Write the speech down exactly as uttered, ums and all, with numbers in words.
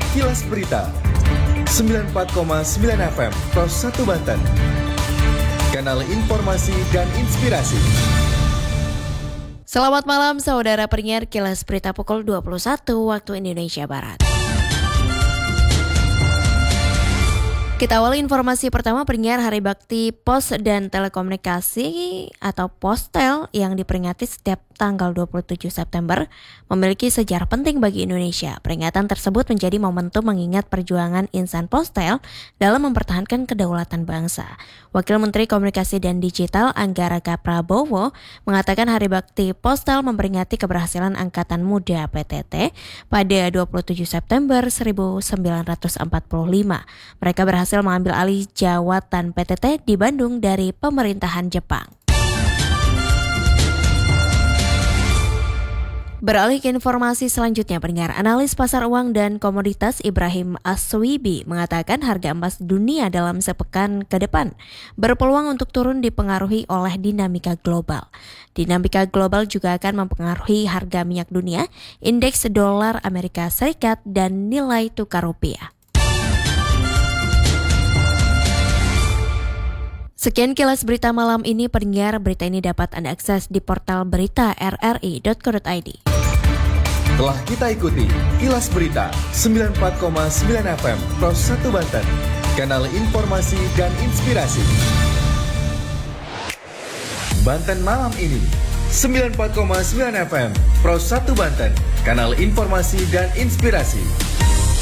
Kilas Berita sembilan puluh empat koma sembilan F M Pros satu Banten. Kanal informasi dan inspirasi. Selamat malam saudara pendengar Kilas Berita pukul dua puluh satu waktu Indonesia Barat. Kita awali informasi pertama pendengar Hari Bakti Pos dan Telekomunikasi atau Postel yang diperingati setiap tanggal dua puluh tujuh September memiliki sejarah penting bagi Indonesia. Peringatan tersebut menjadi momentum mengingat perjuangan insan Postel dalam mempertahankan kedaulatan bangsa. Wakil Menteri Komunikasi dan Digital Anggara Prabowo mengatakan Hari Bakti Postel memperingati keberhasilan Angkatan Muda P T T pada dua puluh tujuh September seribu sembilan ratus empat puluh lima. Mereka berhasil mengambil alih jawatan P T T di Bandung dari pemerintahan Jepang. Beralih ke informasi selanjutnya, pendengar, analis pasar uang dan komoditas Ibrahim Aswibi mengatakan harga emas dunia dalam sepekan ke depan berpeluang untuk turun dipengaruhi oleh dinamika global. Dinamika global juga akan mempengaruhi harga minyak dunia, indeks dolar Amerika Serikat, dan nilai tukar rupiah. Sekian Kilas Berita malam ini, pendengar. Berita ini dapat Anda akses di portal berita r r i dot co dot i d. Telah kita ikuti Kilas Berita sembilan puluh empat koma sembilan F M Pros satu Banten. Kanal informasi dan inspirasi. Banten malam ini sembilan puluh empat koma sembilan F M Pros satu Banten. Kanal informasi dan inspirasi.